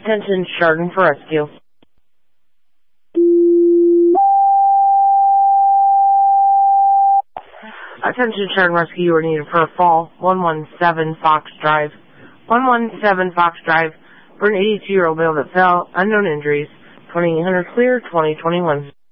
Attention, Chardon for rescue. Attention, Chardon Rescue, you are needed for a fall. 117 Fox Drive. 117 Fox Drive for an 82-year-old male that fell. Unknown injuries. 2800 clear, 2021.